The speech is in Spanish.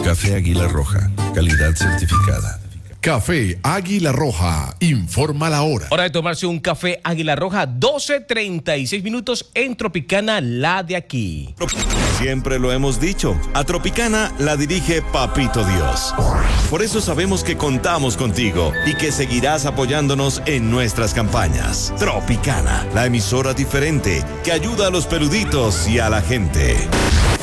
Café Águila Roja, calidad certificada. Café Águila Roja, informa la hora. Hora de tomarse un café Águila Roja, 12:36 minutos en Tropicana, la de aquí. Siempre lo hemos dicho, a Tropicana la dirige Papito Dios. Por eso sabemos que contamos contigo y que seguirás apoyándonos en nuestras campañas. Tropicana, la emisora diferente que ayuda a los peluditos y a la gente.